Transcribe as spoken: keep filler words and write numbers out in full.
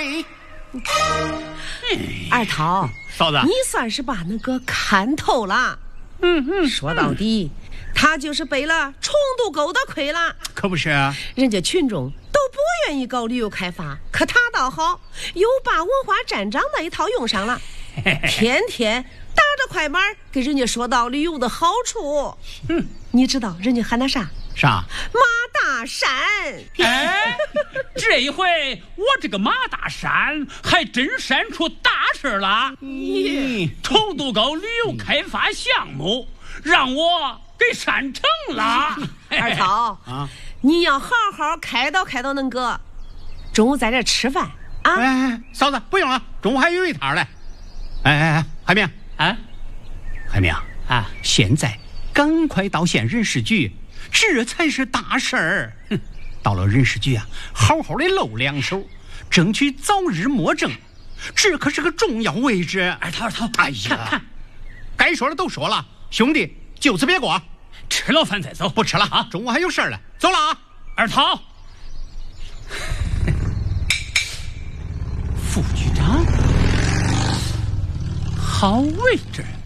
哎， 二桃， 嫂子， 你算是把那个看透了。 嗯嗯， 说到底，他就是背了重度沟的亏了。 可不是啊， 人家群众都不愿意搞旅游开发，可他倒好，又把文化站长那一套用上了，天天打着快板给人家说到旅游的好处。 嗯， 你知道人家喊他啥？ 啥？ 马大山。 哎，这一回我这个马大山还真闪出大事了。 咦， 重度高旅游开发项目让我给删成了。 二桃啊，你要好好开导开导恁哥，中午在这吃饭啊。 哎，嫂子不用了，中午还有一摊嘞。哎哎哎，海明啊， 海明啊， 现在赶快到县人事局，这才是大事儿。到了人事局啊，好好的露两手，争取早日摸正，这可是个重要位置。 二桃二桃， 哎呀，该说的都说了，兄弟就此别过， 吃了饭再走。 不吃了啊，中午还有事儿呢，走了啊。 二桃，副局长，好位置。